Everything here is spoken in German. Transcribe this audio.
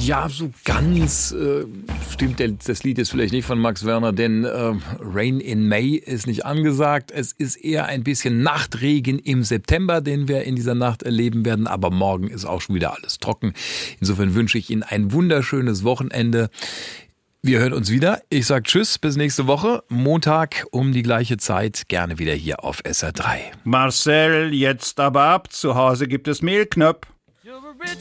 Ja, so ganz stimmt das Lied jetzt vielleicht nicht von Max Werner, denn Rain in May ist nicht angesagt. Es ist eher ein bisschen Nachtregen im September, den wir in dieser Nacht erleben werden. Aber morgen ist auch schon wieder alles trocken. Insofern wünsche ich Ihnen ein wunderschönes Wochenende. Wir hören uns wieder. Ich sage Tschüss, bis nächste Woche. Montag um die gleiche Zeit. Gerne wieder hier auf SR3. Marcel, jetzt aber ab. Zu Hause gibt es Mehlknöpf.